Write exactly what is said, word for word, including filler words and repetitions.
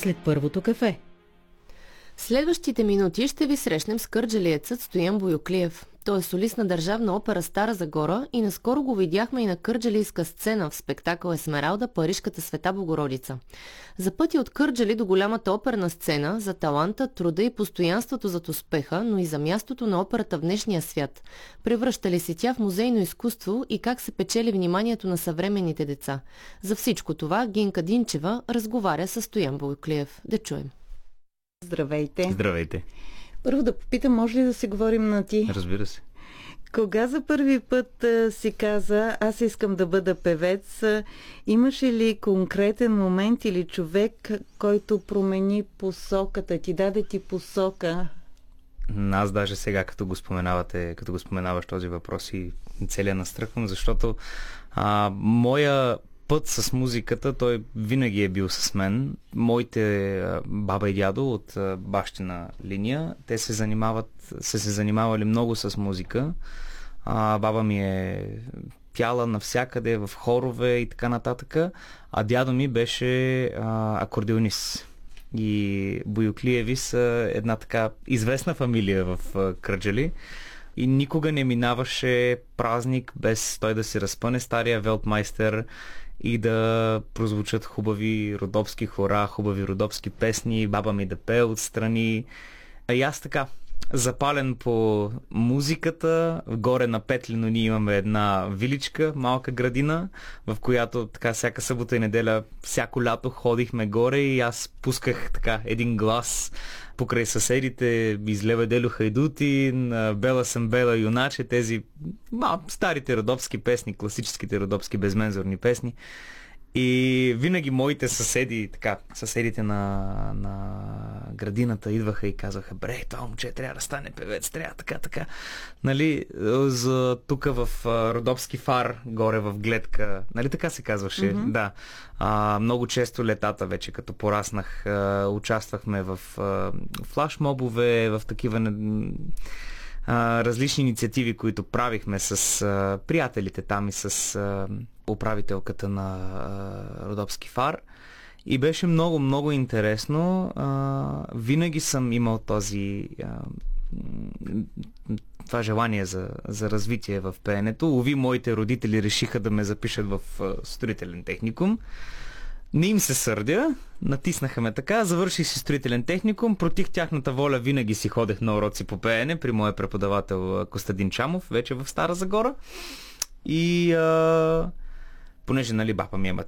след първото кафе. Следващите минути ще ви срещнем с кърджалиецът Стоян Боюклиев. Той е солист на Държавна опера Стара Загора и наскоро го видяхме и на кърджалийска сцена в спектакъл Есмералда, Парижката Света Богородица. За пътя от Кърджали до голямата оперна сцена, за таланта, труда и постоянството зад успеха, но и за мястото на операта в днешния свят. Превръща ли се тя в музейно изкуство и как се печели вниманието на съвременните деца? За всичко това Гинка Динчева разговаря с Стоян Боюклиев. Да чуем. Здравейте. Здравейте. Първо да попитам, може ли да си говорим на ти? Разбира се. Кога за първи път а, си каза, аз искам да бъда певец, а, имаше ли конкретен момент или човек, който промени посоката, ти даде ти посока? Аз даже сега, като го споменавате, като го споменаваш този въпрос и целия настръхвам, защото а, моя път с музиката, той винаги е бил с мен. Моите а, баба и дядо от а, бащина линия, те се занимават, са се занимавали много с музика. А, баба ми е пяла навсякъде, в хорове и така нататък, а дядо ми беше а, акордеонист. И Боюклиеви са една така известна фамилия в а, Кърджали. И никога не минаваше празник без той да се разпъне стария велтмайстер и да прозвучат хубави родопски хора, хубави родопски песни, баба ми да пее отстрани. И аз така, запален по музиката, горе на Петлино ние имаме една виличка, малка градина, в която така всяка събота и неделя, всяко лято ходихме горе и аз пусках така един глас покрай съседите, излева Делю Хайдутин, Бела съм Бела юначе, тези мал, старите родопски песни, класическите родопски безмензорни песни. И винаги моите съседи, така, съседите на, на градината идваха и казваха, бре, това момче трябва да стане певец, трябва така, така. Нали, за тук в Родопски фар, горе в Гледка, нали така се казваше? Mm-hmm. Да. А, много често летата вече, като пораснах, а, участвахме в а, флашмобове, в такива а, различни инициативи, които правихме с а, приятелите там и с а, управителката на а, Родопски фар. И беше много, много интересно. А, винаги съм имал този а, това желание за, за развитие в пеенето. Уви, моите родители решиха да ме запишат в а, строителен техникум. Не им се сърдя, натиснаха ме така, завърших си строителен техникум, против тяхната воля винаги си ходех на уроци по пеене при моя преподавател Костадин Чамов, вече в Стара Загора. И а, понеже, нали, баба ми е